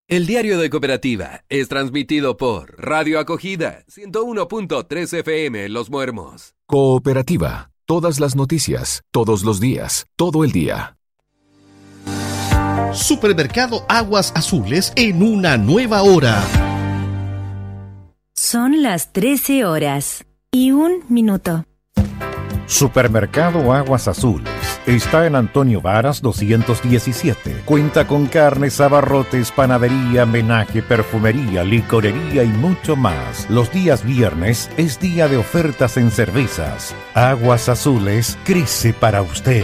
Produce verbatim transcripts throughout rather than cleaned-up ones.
El Diario de Cooperativa es transmitido por Radio Acogida, ciento uno punto tres F M Los Muermos. Cooperativa. Todas las noticias, todos los días, todo el día. Supermercado Aguas Azules en una nueva hora. Son las trece horas y un minuto. Supermercado Aguas Azules está en Antonio Varas doscientos diecisiete. Cuenta con carnes, abarrotes, panadería, menaje, perfumería, licorería y mucho más. Los días viernes es día de ofertas en cervezas. Aguas Azules crece para usted.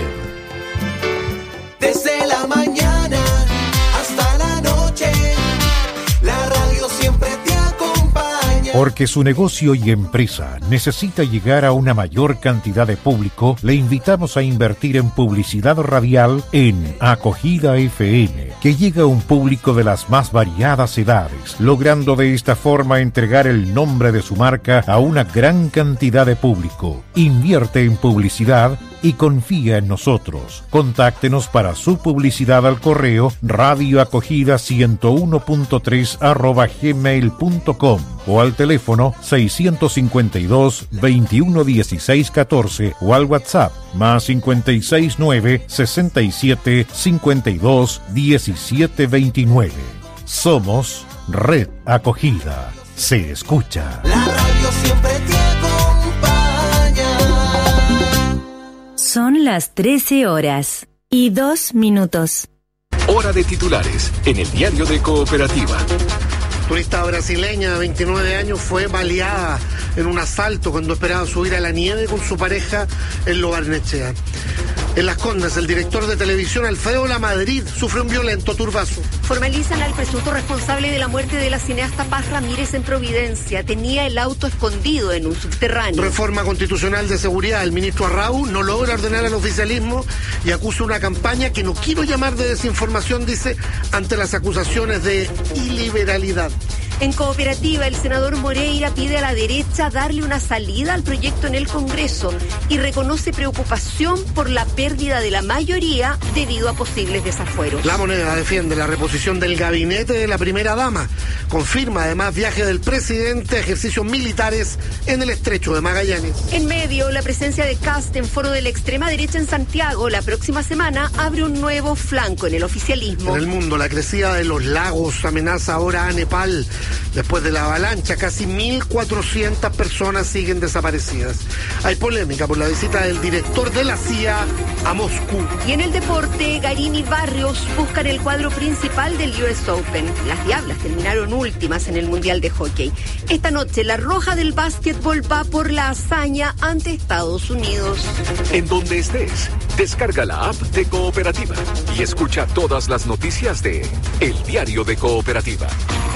Desde la mañana hasta la noche, la radio siempre te acompaña. Porque su negocio y empresa necesita llegar a una mayor cantidad de público, le invitamos a invertir en publicidad radial en Acogida F M, que llega a un público de las más variadas edades, logrando de esta forma entregar el nombre de su marca a una gran cantidad de público. Invierte en publicidad y confía en nosotros. Contáctenos para su publicidad al correo radioacogida ciento uno punto tres arroba gmail punto com o al teléfono seiscientos cincuenta y dos, veintiuno dieciséis catorce o al WhatsApp más cincuenta y seis nueve, sesenta y siete, cincuenta y dos, diecisiete veintinueve. Somos Red Acogida. Se escucha. La radio siempre te acompaña. Son las trece horas y dos minutos. Hora de titulares en el Diario de Cooperativa. Turista brasileña de veintinueve años fue baleada en un asalto cuando esperaba subir a la nieve con su pareja en Lo Barnechea. En Las Condes, el director de televisión Alfredo Lamadrid sufrió un violento turbazo. Formalizan al presunto responsable de la muerte de la cineasta Paz Ramírez en Providencia. Tenía el auto escondido en un subterráneo. Reforma constitucional de seguridad. El ministro Arrau no logra ordenar al oficialismo y acusa una campaña que no quiero llamar de desinformación, dice, ante las acusaciones de iliberalidad. En Cooperativa, el senador Moreira pide a la derecha darle una salida al proyecto en el Congreso y reconoce preocupación por la pérdida de la mayoría debido a posibles desafueros. La Moneda defiende la reposición del gabinete de la primera dama. Confirma además viaje del presidente a ejercicios militares en el estrecho de Magallanes. En medio, la presencia de Kast en foro de la extrema derecha en Santiago la próxima semana abre un nuevo flanco en el oficialismo. En el mundo, la crecida de los lagos amenaza ahora a Nepal. Después de la avalancha, casi mil cuatrocientas personas siguen desaparecidas. Hay polémica por la visita del director de la C I A a Moscú. Y en el deporte, Garín y Barrios buscan el cuadro principal del U S Open. Las Diablas terminaron últimas en el Mundial de Hockey. Esta noche, la Roja del básquetbol va por la hazaña ante Estados Unidos. En donde estés, descarga la app de Cooperativa y escucha todas las noticias de El Diario de Cooperativa.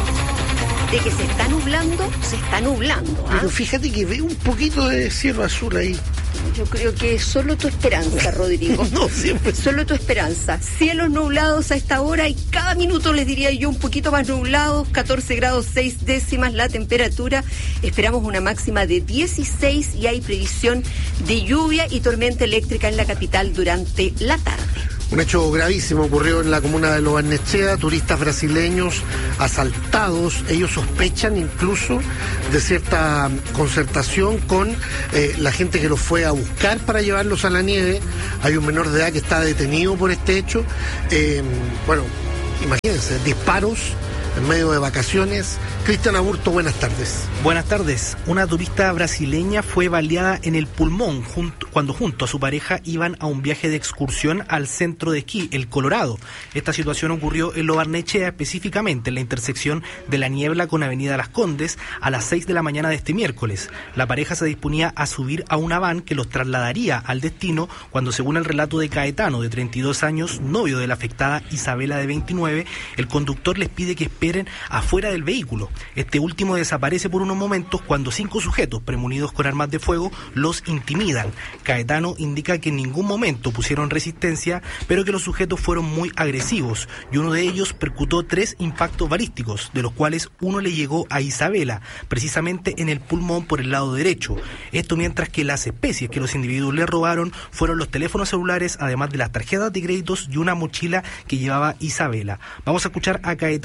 De que se está nublando, se está nublando. ¿ah? Pero fíjate que veo un poquito de cielo azul ahí. Yo creo que es solo tu esperanza, Rodrigo. No, siempre. Solo tu esperanza. Cielos nublados a esta hora y cada minuto les diría yo un poquito más nublados. catorce grados seis décimas la temperatura. Esperamos una máxima de dieciséis y hay previsión de lluvia y tormenta eléctrica en la capital durante la tarde. Un hecho gravísimo ocurrió en la comuna de Lo Barnechea, turistas brasileños asaltados. Ellos sospechan incluso de cierta concertación con eh, la gente que los fue a buscar para llevarlos a la nieve. Hay un menor de edad que está detenido por este hecho. Eh, bueno, imagínense, disparos en medio de vacaciones. Cristian Aburto, buenas tardes. Buenas tardes. Una turista brasileña fue baleada en el pulmón junto, cuando junto a su pareja iban a un viaje de excursión al centro de esquí, el Colorado. Esta situación ocurrió en Lo Barnechea, específicamente en la intersección de La Niebla con Avenida Las Condes, a las seis de la mañana de este miércoles. La pareja se disponía a subir a una van que los trasladaría al destino cuando, según el relato de Caetano, de treinta y dos años, novio de la afectada Isabela, de veintinueve, el conductor les pide que esperen afuera del vehículo. Este último desaparece por unos momentos cuando cinco sujetos premunidos con armas de fuego los intimidan. Caetano indica que en ningún momento pusieron resistencia, pero que los sujetos fueron muy agresivos y uno de ellos percutó tres impactos balísticos, de los cuales uno le llegó a Isabela, precisamente en el pulmón por el lado derecho. Esto mientras que las especies que los individuos le robaron fueron los teléfonos celulares, además de las tarjetas de créditos y una mochila que llevaba Isabela. Vamos a escuchar a Caetano, quien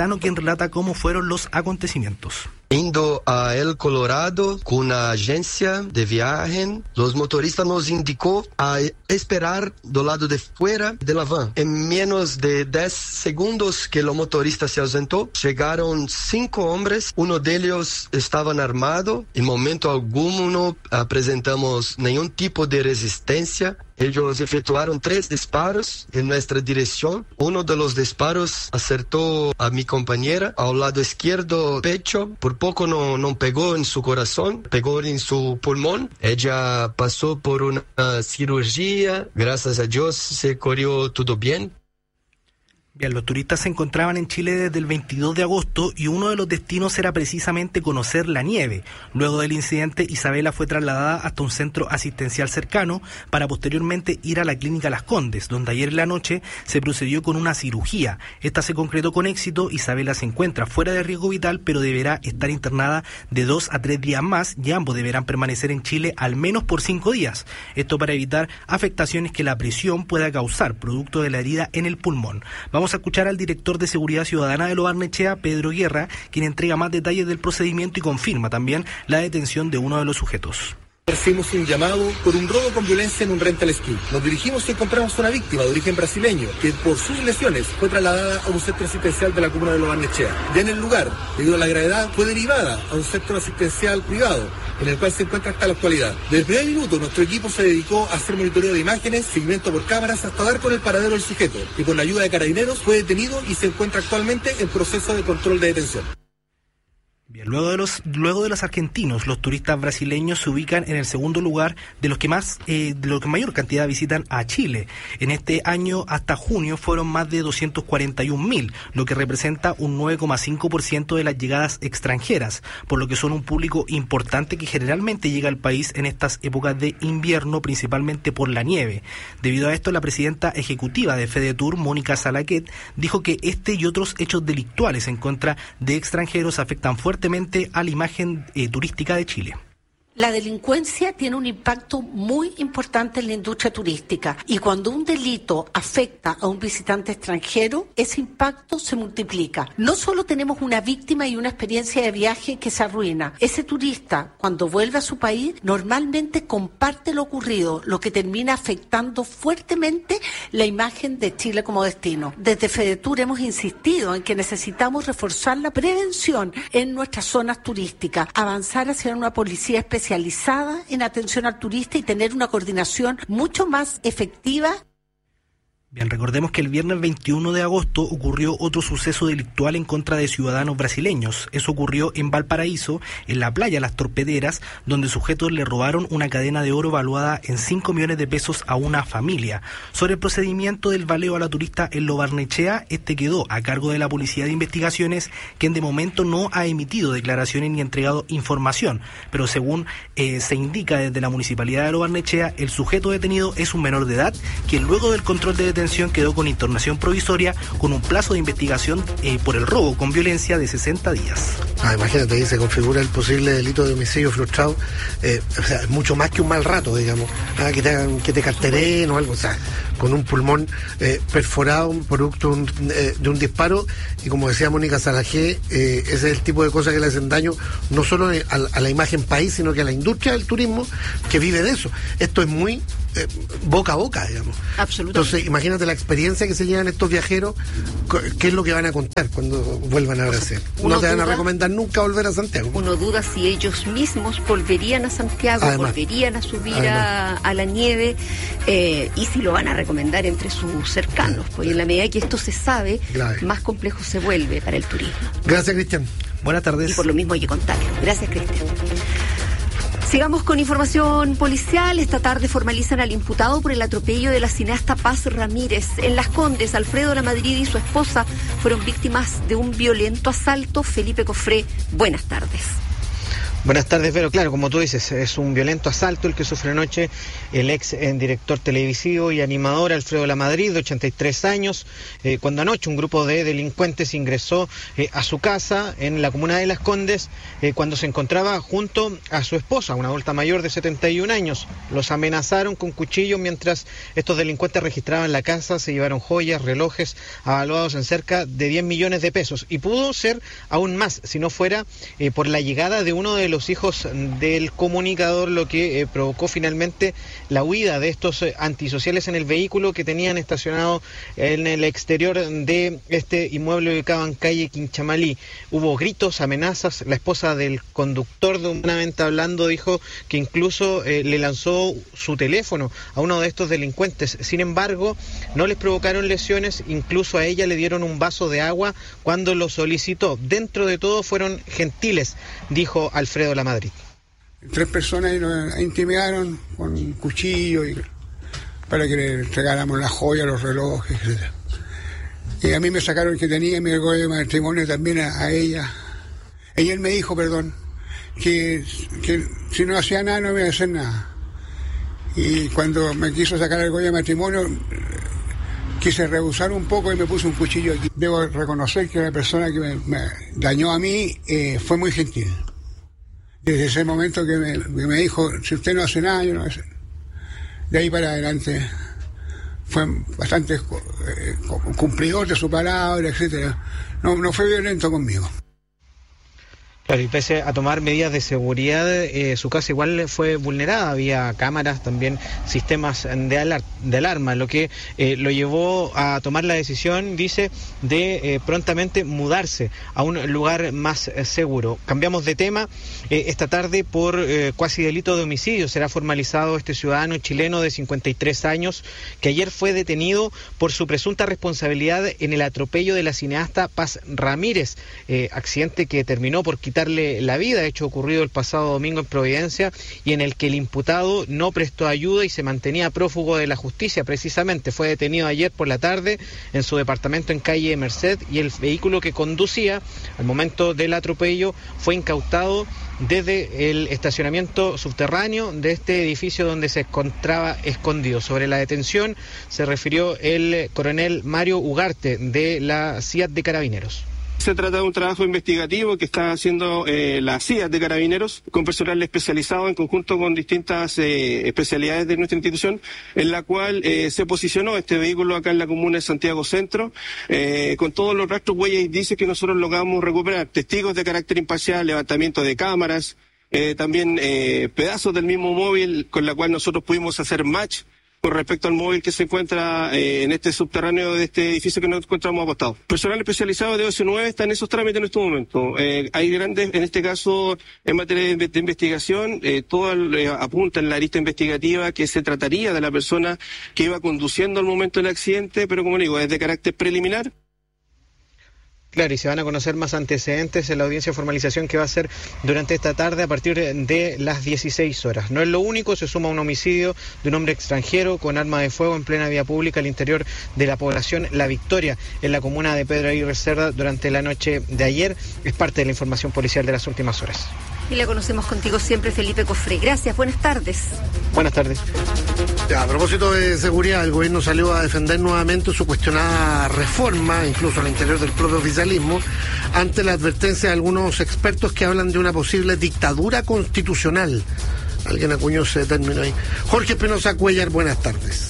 relata cómo fueron los acontecimientos. Indo a El Colorado con una agencia de viaje, los motoristas nos indicó a esperar do lado de fuera de la van. En menos de diez segundos que el motorista se ausentó, llegaron cinco hombres, uno de ellos estaba armado, en momento alguno presentamos ningún tipo de resistencia. Ellos efectuaron tres disparos en nuestra dirección. Uno de los disparos acertó a mi compañera al lado izquierdo pecho. Por poco no, no pegó en su corazón, pegó en su pulmón. Ella pasó por una cirugía. Gracias a Dios se corrió todo bien. Bien, los turistas se encontraban en Chile desde el veintidós de agosto y uno de los destinos era precisamente conocer la nieve. Luego del incidente, Isabela fue trasladada hasta un centro asistencial cercano para posteriormente ir a la clínica Las Condes, donde ayer en la noche se procedió con una cirugía. Esta se concretó con éxito. Isabela se encuentra fuera de riesgo vital, pero deberá estar internada de dos a tres días más y ambos deberán permanecer en Chile al menos por cinco días. Esto para evitar afectaciones que la presión pueda causar, producto de la herida en el pulmón. Vamos a escuchar al director de Seguridad Ciudadana de Lo Barnechea, Pedro Guerra, quien entrega más detalles del procedimiento y confirma también la detención de uno de los sujetos. Recibimos un llamado por un robo con violencia en un rental ski. Nos dirigimos y encontramos una víctima de origen brasileño que por sus lesiones fue trasladada a un centro asistencial de la comuna de Lo Barnechea. Ya en el lugar, debido a la gravedad, fue derivada a un centro asistencial privado, en el cual se encuentra hasta la actualidad. Desde el primer minuto, nuestro equipo se dedicó a hacer monitoreo de imágenes, seguimiento por cámaras, hasta dar con el paradero del sujeto, que con la ayuda de carabineros fue detenido y se encuentra actualmente en proceso de control de detención. Bien, luego de los luego de los argentinos, los turistas brasileños se ubican en el segundo lugar de los que más eh, de los que mayor cantidad visitan a Chile. En este año hasta junio fueron más de doscientos cuarenta y un mil, lo que representa un nueve coma cinco por ciento de las llegadas extranjeras, por lo que son un público importante que generalmente llega al país en estas épocas de invierno, principalmente por la nieve. Debido a esto, la presidenta ejecutiva de FEDETUR, Mónica Salaquet, dijo que este y otros hechos delictuales en contra de extranjeros afectan fuertemente a la imagen eh, turística de Chile. La delincuencia tiene un impacto muy importante en la industria turística y cuando un delito afecta a un visitante extranjero, ese impacto se multiplica. No solo tenemos una víctima y una experiencia de viaje que se arruina, ese turista cuando vuelve a su país normalmente comparte lo ocurrido, lo que termina afectando fuertemente la imagen de Chile como destino. Desde FEDETUR hemos insistido en que necesitamos reforzar la prevención en nuestras zonas turísticas, avanzar hacia una policía especializada especializada en atención al turista y tener una coordinación mucho más efectiva. Bien, recordemos que el viernes veintiuno de agosto ocurrió otro suceso delictual en contra de ciudadanos brasileños. Eso ocurrió en Valparaíso, en la playa Las Torpederas, donde sujetos le robaron una cadena de oro valuada en cinco millones de pesos a una familia. Sobre el procedimiento del baleo a la turista en Lo Barnechea, este quedó a cargo de la Policía de Investigaciones, quien de momento no ha emitido declaraciones ni entregado información. Pero según eh, se indica desde la Municipalidad de Lo Barnechea, el sujeto detenido es un menor de edad, quien luego del control de detención quedó con internación provisoria con un plazo de investigación eh, por el robo con violencia de sesenta días. Ah, imagínate, ahí se configura el posible delito de homicidio frustrado. Eh, o sea, es mucho más que un mal rato, digamos. Ah, que te, que te carteren o algo, o sea, con un pulmón eh, perforado, producto un, eh, de un disparo. Y como decía Mónica Salajé, eh, ese es el tipo de cosas que le hacen daño no solo a, a la imagen país, sino que a la industria del turismo que vive de eso. Esto es muy eh, boca a boca, digamos. Absolutamente. Entonces, imagínate la experiencia que se llevan estos viajeros, qué es lo que van a contar cuando vuelvan a Brasil. No te van a recomendar nunca volver a Santiago. Uno duda si ellos mismos volverían a Santiago, Además, volverían a subir a, a la nieve, eh, y si lo van a recomendar entre sus cercanos, porque en la medida que esto se sabe, Grave. más complejo se vuelve para el turismo. Gracias, Cristian. Buenas tardes. Y por lo mismo hay que contar. Gracias, Cristian. Sigamos con información policial. Esta tarde formalizan al imputado por el atropello de la cineasta Paz Ramírez. En Las Condes, Alfredo Lamadrid y su esposa fueron víctimas de un violento asalto. Felipe Cofré, buenas tardes. Buenas tardes, Vero. Claro, como tú dices, es un violento asalto el que sufre anoche el ex eh, director televisivo y animador Alfredo Lamadrid, de ochenta y tres años, eh, cuando anoche un grupo de delincuentes ingresó eh, a su casa en la comuna de Las Condes, eh, cuando se encontraba junto a su esposa, una adulta mayor de setenta y un años. Los amenazaron con cuchillos mientras estos delincuentes registraban la casa, se llevaron joyas, relojes, avaluados en cerca de diez millones de pesos. Y pudo ser aún más, si no fuera eh, por la llegada de uno de los los hijos del comunicador, lo que eh, provocó finalmente la huida de estos eh, antisociales en el vehículo que tenían estacionado en el exterior de este inmueble ubicado en calle Quinchamalí. Hubo gritos, amenazas. La esposa del conductor, de Humanamente Hablando, dijo que incluso eh, le lanzó su teléfono a uno de estos delincuentes. Sin embargo, no les provocaron lesiones, incluso a ella le dieron un vaso de agua cuando lo solicitó. Dentro de todo fueron gentiles, dijo Alfredo Lamadrid. Tres personas nos intimidaron con cuchillo y para que le entregáramos las joyas, los relojes, etcétera. Y a mí me sacaron el que tenía mi argolla de matrimonio también a, a ella. Y él me dijo, perdón, que, que si no hacía nada no me iba a hacer nada. Y cuando me quiso sacar el argolla de matrimonio, quise rehusar un poco y me puse un cuchillo aquí. Debo reconocer que la persona que me, me dañó a mí eh, fue muy gentil. Desde ese momento que me, que me dijo, si usted no hace nada, yo no voy a hacer. De ahí para adelante fue bastante eh, cumplidor de su palabra, etcétera. No, no fue violento conmigo. Claro, y pese a tomar medidas de seguridad, eh, su casa igual fue vulnerada. Había cámaras, también sistemas de, alar de alarma, lo que eh, lo llevó a tomar la decisión, dice, de eh, prontamente mudarse a un lugar más eh, seguro. Cambiamos de tema. Eh, esta tarde, por eh, cuasi delito de homicidio, será formalizado este ciudadano chileno de cincuenta y tres años, que ayer fue detenido por su presunta responsabilidad en el atropello de la cineasta Paz Ramírez, eh, accidente que terminó por quitar darle la vida, hecho ocurrido el pasado domingo en Providencia, y en el que el imputado no prestó ayuda y se mantenía prófugo de la justicia. Precisamente fue detenido ayer por la tarde en su departamento en calle Merced, y el vehículo que conducía al momento del atropello fue incautado desde el estacionamiento subterráneo de este edificio donde se encontraba escondido. Sobre la detención se refirió el coronel Mario Ugarte de la C I A T de Carabineros. Se trata de un trabajo investigativo que está haciendo eh, la C I A T de Carabineros con personal especializado en conjunto con distintas eh, especialidades de nuestra institución, en la cual eh, se posicionó este vehículo acá en la comuna de Santiago Centro, eh, con todos los rastros, huellas y indicios que nosotros logramos recuperar, testigos de carácter imparcial, levantamiento de cámaras, eh, también eh, pedazos del mismo móvil con la cual nosotros pudimos hacer match con respecto al móvil que se encuentra eh, en este subterráneo de este edificio que nos encontramos apostados. Personal especializado de O S nueve está en esos trámites en este momento. Eh, hay grandes, en este caso, en materia de, de investigación, eh, todo eh, apunta en la lista investigativa que se trataría de la persona que iba conduciendo al momento del accidente, pero como digo, es de carácter preliminar. Claro, y se van a conocer más antecedentes en la audiencia de formalización que va a ser durante esta tarde a partir de las dieciséis horas. No es lo único, se suma un homicidio de un hombre extranjero con arma de fuego en plena vía pública al interior de la población La Victoria, en la comuna de Pedro Aguirre Cerda, durante la noche de ayer. Es parte de la información policial de las últimas horas. Y la conocemos contigo siempre, Felipe Cofré. Gracias, buenas tardes. Buenas tardes. Ya, a propósito de seguridad, el gobierno salió a defender nuevamente su cuestionada reforma, incluso al interior del propio oficialismo, ante la advertencia de algunos expertos que hablan de una posible dictadura constitucional. Alguien acuñó ese término ahí. Jorge Espinosa Cuellar, buenas tardes.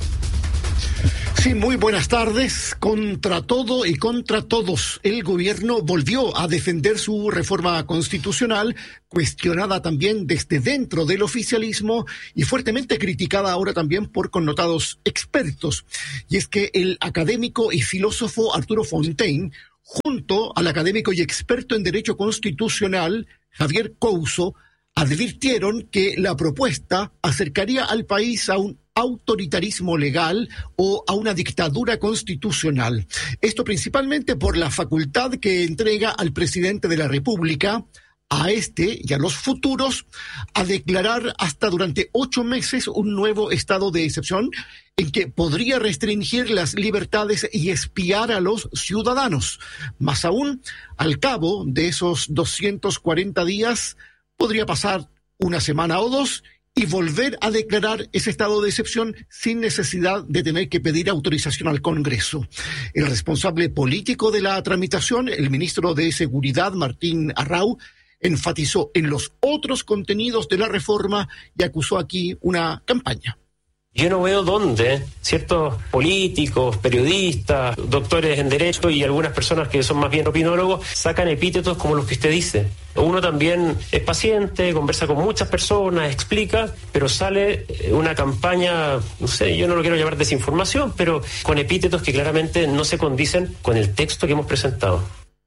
Sí, muy buenas tardes. Contra todo y contra todos, el gobierno volvió a defender su reforma constitucional, cuestionada también desde dentro del oficialismo y fuertemente criticada ahora también por connotados expertos. Y es que el académico y filósofo Arturo Fontaine, junto al académico y experto en Derecho Constitucional Javier Couso, advirtieron que la propuesta acercaría al país a un autoritarismo legal o a una dictadura constitucional. Esto principalmente por la facultad que entrega al presidente de la República, a este y a los futuros, a declarar hasta durante ocho meses un nuevo estado de excepción en que podría restringir las libertades y espiar a los ciudadanos. Más aún, al cabo de esos doscientos cuarenta días, podría pasar una semana o dos y volver a declarar ese estado de excepción sin necesidad de tener que pedir autorización al Congreso. El responsable político de la tramitación, el ministro de Seguridad, Martín Arrau, enfatizó en los otros contenidos de la reforma y acusó aquí una campaña. Yo no veo dónde ciertos políticos, periodistas, doctores en Derecho y algunas personas que son más bien opinólogos sacan epítetos como los que usted dice. Uno también es paciente, conversa con muchas personas, explica, pero sale una campaña, no sé, yo no lo quiero llamar desinformación, pero con epítetos que claramente no se condicen con el texto que hemos presentado.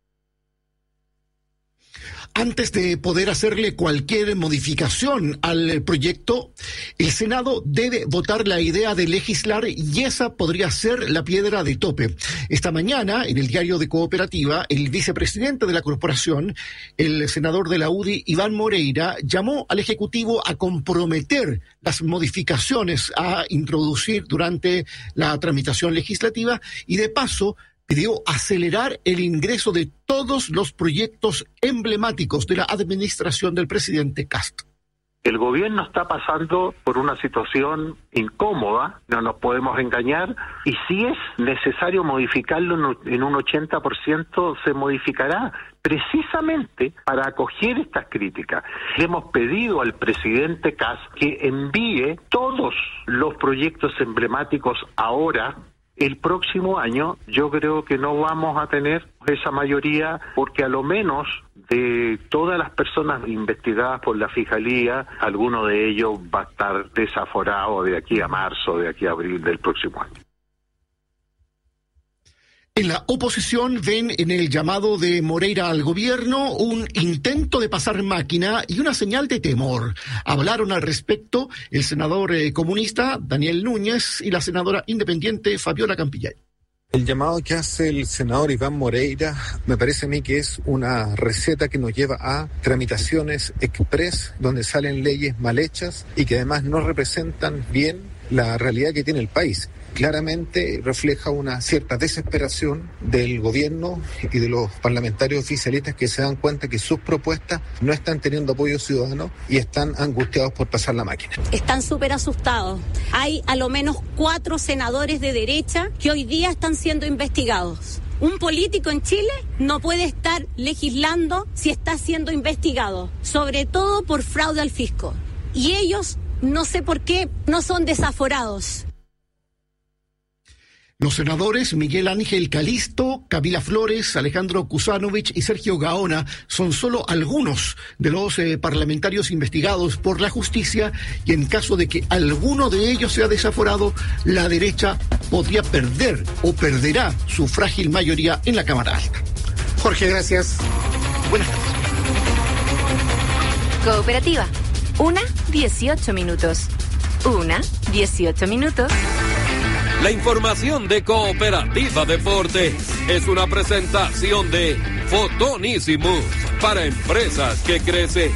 Antes de poder hacerle cualquier modificación al proyecto, el Senado debe votar la idea de legislar y esa podría ser la piedra de tope. Esta mañana, en el diario de Cooperativa, el vicepresidente de la corporación, el senador de la U D I, Iván Moreira, llamó al Ejecutivo a comprometer las modificaciones a introducir durante la tramitación legislativa y, de paso, pidió acelerar el ingreso de todos los proyectos emblemáticos de la administración del presidente Castro. El gobierno está pasando por una situación incómoda, no nos podemos engañar, y si es necesario modificarlo en un ochenta por ciento, se modificará, precisamente para acoger estas críticas. Le hemos pedido al presidente Castro que envíe todos los proyectos emblemáticos ahora. El próximo año yo creo que no vamos a tener esa mayoría porque a lo menos de todas las personas investigadas por la Fiscalía, alguno de ellos va a estar desaforado de aquí a marzo, de aquí a abril del próximo año. En la oposición ven en el llamado de Moreira al gobierno un intento de pasar máquina y una señal de temor. Hablaron al respecto el senador eh, comunista Daniel Núñez y la senadora independiente Fabiola Campillay. El llamado que hace el senador Iván Moreira me parece a mí que es una receta que nos lleva a tramitaciones express donde salen leyes mal hechas y que además no representan bien la realidad que tiene el país. Claramente refleja una cierta desesperación del gobierno y de los parlamentarios oficialistas que se dan cuenta que sus propuestas no están teniendo apoyo ciudadano y están angustiados por pasar la máquina. Están súper asustados. Hay a lo menos cuatro senadores de derecha que hoy día están siendo investigados. Un político en Chile no puede estar legislando si está siendo investigado, sobre todo por fraude al fisco. Y ellos, no sé por qué, no son desaforados. Los senadores Miguel Ángel Calisto, Camila Flores, Alejandro Kusanovich y Sergio Gaona son solo algunos de los eh, parlamentarios investigados por la justicia y en caso de que alguno de ellos sea desaforado, la derecha podría perder o perderá su frágil mayoría en la Cámara Alta. Jorge, gracias. Buenas tardes. Cooperativa. Una, dieciocho minutos. Una, dieciocho minutos. La información de Cooperativa Deportes es una presentación de Fotonísimos para empresas que crecen.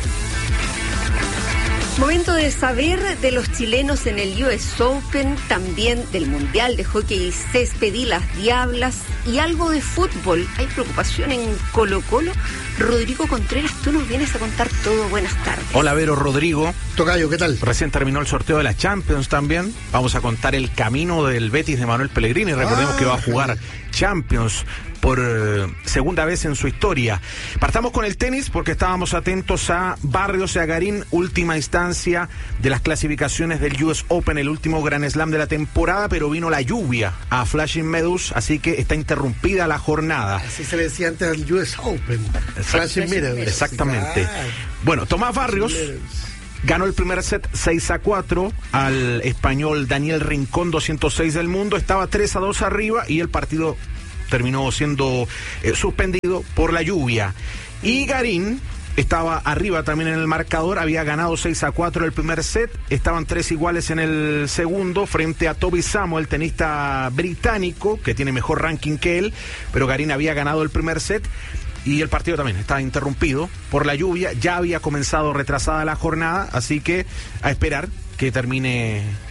Momento de saber de los chilenos en el U S Open, también del Mundial de Hockey y Césped y las Diablas y algo de fútbol. ¿Hay preocupación en Colo-Colo? Rodrigo Contreras, tú nos vienes a contar todo. Buenas tardes. Hola, Vero, Rodrigo. Tocayo, ¿qué tal? Recién terminó el sorteo de la Champions también. Vamos a contar el camino del Betis de Manuel Pellegrini. Recordemos ah, que va a jugar Champions por eh, segunda vez en su historia. Partamos con el tenis porque estábamos atentos a Barrios y a Garín, última instancia de las clasificaciones del U S Open, el último Grand Slam de la temporada, pero vino la lluvia a Flushing Meadows, así que está interrumpida la jornada. Así se le decía antes al U S Open. Flushing Meadows. Exactamente. Bueno, Tomás Barrios ganó el primer set seis a cuatro al español Daniel Rincón, doscientos seis del mundo, estaba tres a dos arriba y el partido terminó siendo eh, suspendido por la lluvia. Y Garín estaba arriba también en el marcador, había ganado seis a cuatro el primer set, estaban tres iguales en el segundo frente a Toby Samuel, tenista británico que tiene mejor ranking que él, pero Garín había ganado el primer set. Y el partido también estaba interrumpido por la lluvia, ya había comenzado retrasada la jornada, así que a esperar que termine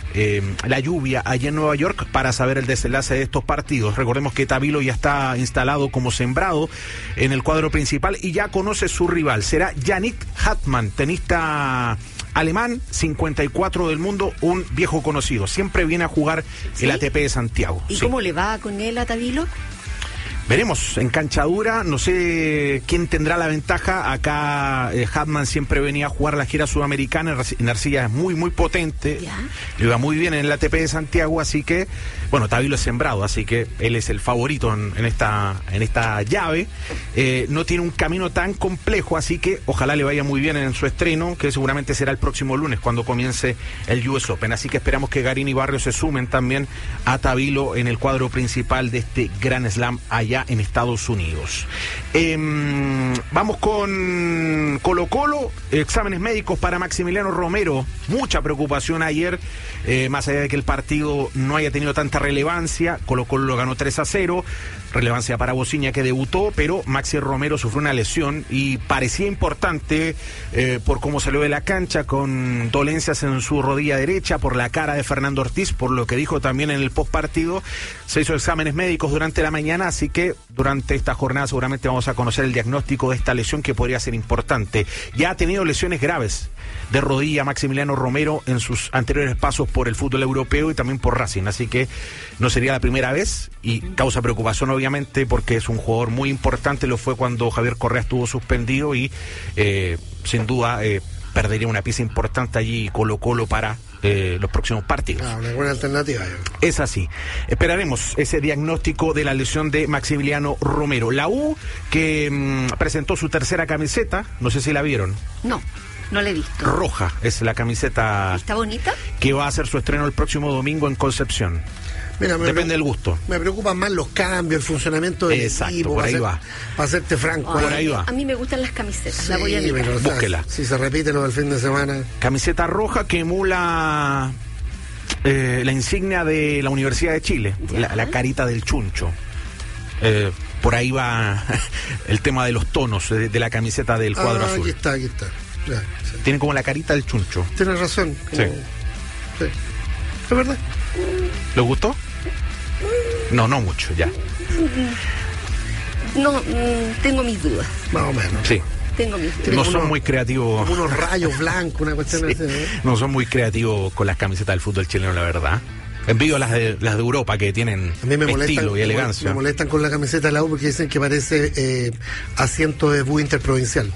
eh, la lluvia allá en Nueva York para saber el desenlace de estos partidos. Recordemos que Tabilo ya está instalado como sembrado en el cuadro principal y ya conoce su rival. Será Yannick Hartmann, tenista alemán, cincuenta y cuatro del mundo, un viejo conocido. Siempre viene a jugar ¿Sí? el A T P de Santiago. ¿Y sí. cómo le va con él a Tabilo? Veremos, en cancha dura, no sé quién tendrá la ventaja. Acá eh, Hartmann siempre venía a jugar la gira sudamericana, en arcilla es muy, muy potente, ¿Ya? le va muy bien en el A T P de Santiago, así que, bueno, Tabilo es sembrado, así que él es el favorito en, en, esta, en esta llave. Eh, no tiene un camino tan complejo, así que ojalá le vaya muy bien en su estreno, que seguramente será el próximo lunes cuando comience el U S Open. Así que esperamos que Garín y Barrios se sumen también a Tabilo en el cuadro principal de este Grand Slam allá en Estados Unidos. Eh, vamos con Colo Colo, exámenes médicos para Maximiliano Romero, mucha preocupación ayer, eh, más allá de que el partido no haya tenido tanta relevancia. Colo Colo lo ganó tres a cero, relevancia para Bociña que debutó, pero Maxi Romero sufrió una lesión y parecía importante eh, por cómo salió de la cancha, con dolencias en su rodilla derecha, por la cara de Fernando Ortiz, por lo que dijo también en el postpartido. Se hizo exámenes médicos durante la mañana, así que durante esta jornada seguramente vamos a conocer el diagnóstico de esta lesión que podría ser importante. Ya ha tenido lesiones graves de rodilla Maximiliano Romero en sus anteriores pasos por el fútbol europeo y también por Racing, así que no sería la primera vez y causa preocupación obviamente porque es un jugador muy importante, lo fue cuando Javier Correa estuvo suspendido y eh, sin duda eh, perdería una pieza importante allí Colo Colo para eh, los próximos partidos. Ah, una buena alternativa. Es así. Esperaremos ese diagnóstico de la lesión de Maximiliano Romero. La U que mmm, presentó su tercera camiseta, no sé si la vieron. No. No la he visto. Roja es la camiseta. ¿Está bonita? Que va a hacer su estreno el próximo domingo en Concepción. Mira, depende del gusto. Me preocupan más los cambios, el funcionamiento del Exacto, equipo. por ahí ser, va. Para serte franco. Por ahí va. A mí me gustan las camisetas, sí, la voy a mirar. pero, Búsquela. Si se repite lo del fin de semana. Camiseta roja que emula eh, la insignia de la Universidad de Chile, la, la carita del chuncho. Eh, por ahí va el tema de los tonos de, de la camiseta del cuadro ah, azul. Aquí está, aquí está. Ya, sí. Tiene como la carita del chuncho. Tienes razón. Como... Sí. sí. ¿Es verdad? ¿Le gustó? No, no mucho, ya. No, mm, tengo mis dudas. Más o menos. Sí. Tengo mis dudas. No son unos, muy creativos. Como unos rayos blancos, una cuestión sí. así, ¿no? No son muy creativos con las camisetas del fútbol chileno, la verdad. Envío las de, las de Europa que tienen a mí me molestan, estilo y elegancia. Me molestan con la camiseta de la U porque dicen que parece eh, asiento de bus interprovincial.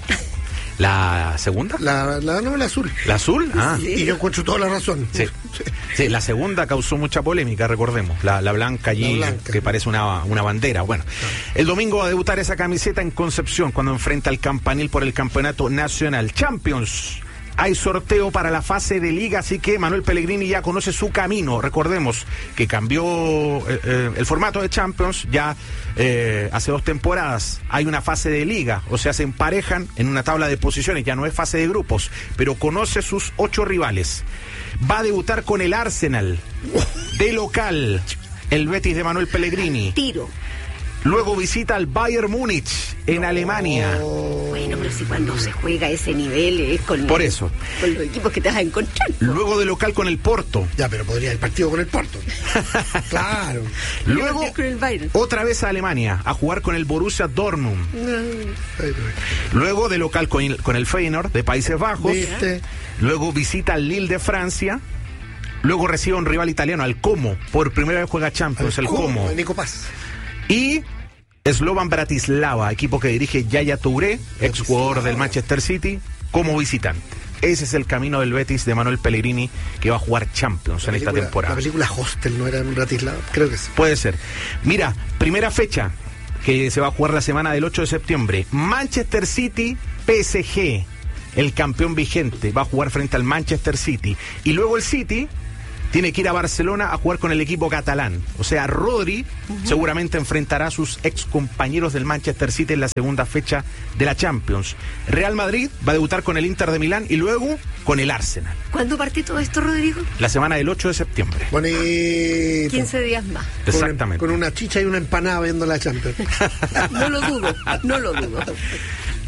¿La segunda? La, la, no, la azul. ¿La azul? Ah. Sí. Y yo encuentro toda la razón. Sí. Sí. Sí, la segunda causó mucha polémica, recordemos. La, la blanca allí, la blanca, que parece una, una bandera. Bueno, no. El domingo va a debutar esa camiseta en Concepción cuando enfrenta al Campanil por el Campeonato Nacional. Champions. Hay sorteo para la fase de liga, así que Manuel Pellegrini ya conoce su camino. Recordemos que cambió eh, eh, el formato de Champions ya eh, hace dos temporadas. Hay una fase de liga, o sea, se emparejan en una tabla de posiciones, ya no es fase de grupos, pero conoce sus ocho rivales. Va a debutar con el Arsenal de local, el Betis de Manuel Pellegrini. Tiro. Luego visita al Bayern Múnich en no. Alemania. Bueno, pero si cuando se juega a ese nivel es con, Por eso. con los equipos que te vas a encontrar. Luego de local con el Porto. Ya, pero podría el partido con el Porto. Claro. Luego otra vez a Alemania a jugar con el Borussia Dortmund. No. Luego de local con el, con el Feyenoord de Países Bajos. ¿Viste? Luego visita al Lille de Francia. Luego recibe a un rival italiano, al Como. Por primera vez juega Champions, el, el Como. El Nico Paz. Y Slovan Bratislava, equipo que dirige Yaya Touré, ex jugador del Manchester City, como visitante. Ese es el camino del Betis de Manuel Pellegrini, que va a jugar Champions en esta temporada. La película Hostel no era en Bratislava, creo que sí. Puede ser. Mira, primera fecha que se va a jugar la semana del ocho de septiembre. Manchester City, P S G, el campeón vigente, va a jugar frente al Manchester City. Y luego el City tiene que ir a Barcelona a jugar con el equipo catalán. O sea, Rodri uh-huh. seguramente enfrentará a sus ex compañeros del Manchester City en la segunda fecha de la Champions. Real Madrid va a debutar con el Inter de Milán y luego con el Arsenal. ¿Cuándo parte todo esto, Rodrigo? La semana del ocho de septiembre. Bonito. quince días más. Exactamente. Con, con una chicha y una empanada viendo la Champions. No lo dudo, no lo dudo.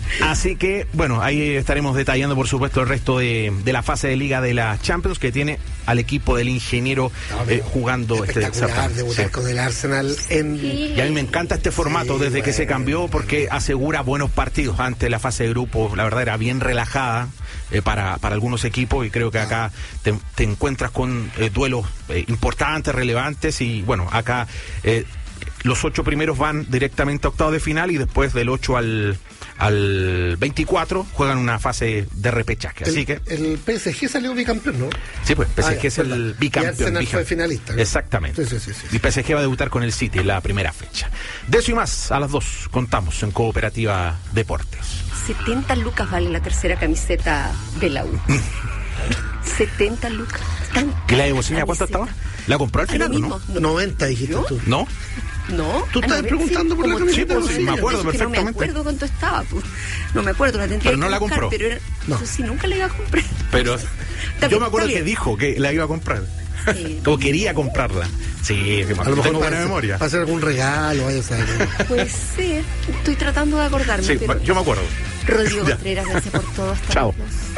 Así que, bueno, ahí estaremos detallando, por supuesto, el resto de, de la fase de Liga de la Champions, que tiene al equipo del ingeniero no, eh, jugando este espectacular debutar con el Arsenal en... Sí. Y a mí me encanta este formato sí, desde bueno. que se cambió, porque asegura buenos partidos. Antes la fase de grupo, la verdad, era bien relajada eh, para, para algunos equipos, y creo que acá te, te encuentras con eh, duelos eh, importantes, relevantes, y bueno, acá eh, los ocho primeros van directamente a octavos de final, y después del ocho al... al veinticuatro juegan una fase de repechaje, así el, que... El P S G salió bicampeón, ¿no? Sí, pues, P S G ah, es el bicampeón. Y Arsenal bicampeón. fue finalista, ¿no? Exactamente. Sí, sí, sí, sí. Y P S G va a debutar con el City en la primera fecha. De eso y más, a las dos, contamos en Cooperativa Deportes. setenta lucas vale la tercera camiseta de la U. setenta lucas. ¿Y la de Bocina cuánto estaba? ¿La compró al final o no? no? noventa dijiste ¿Yo? tú. ¿No? No. Tú estás preguntando por la camiseta. Sí, pues, sí, me acuerdo es perfectamente. Que no me acuerdo cuánto estaba. Pues. No me acuerdo, la tendría pero no que la buscar, compró. Pero era, no. Yo sí, nunca la iba a comprar. Pero yo me acuerdo que dijo que la iba a comprar. Sí. O quería comprarla. Sí, que a lo mejor tengo buena para, memoria. Para hacer algún regalo, vaya a saber. Pues sí, estoy tratando de acordarme. Sí, pero yo me acuerdo. Rodrigo Contreras, gracias por todo. Hasta Chao.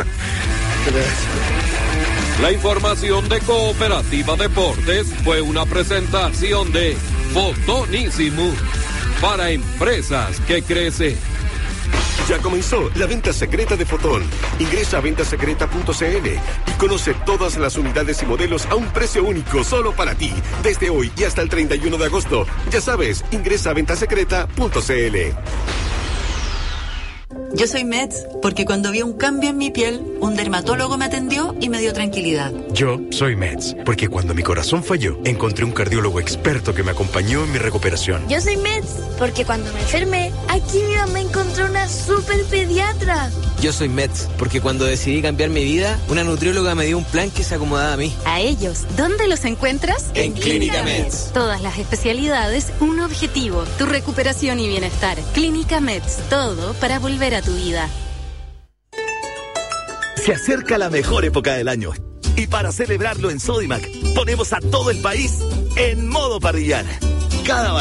La información de Cooperativa Deportes fue una presentación de Fotonísimo para empresas que crecen. Ya comenzó la venta secreta de Fotón. Ingresa a ventasecreta punto c l y conoce todas las unidades y modelos a un precio único solo para ti. Desde hoy y hasta el treinta y uno de agosto. Ya sabes, ingresa a ventasecreta punto c l. Yo soy Meds porque cuando vi un cambio en mi piel, un dermatólogo me atendió y me dio tranquilidad. Yo soy Meds porque cuando mi corazón falló, encontré un cardiólogo experto que me acompañó en mi recuperación. Yo soy Meds porque cuando me enfermé, aquí mi mamá encontró una super pediatra. Yo soy Meds porque cuando decidí cambiar mi vida, una nutrióloga me dio un plan que se acomodaba a mí. A ellos, ¿dónde los encuentras? En, en Clínica Meds. Todas las especialidades, un objetivo, tu recuperación y bienestar. Clínica Meds, todo para volver a tu vida. Se acerca la mejor época del año y para celebrarlo en Sodimac ponemos a todo el país en modo parrillar. Cada